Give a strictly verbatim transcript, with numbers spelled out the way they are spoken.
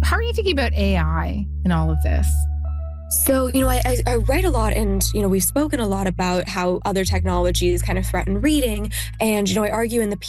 How are you thinking about A I in all of this? So, you know, I, I, I write a lot and, you know, we've spoken a lot about how other technologies kind of threaten reading. And, you know, I argue in the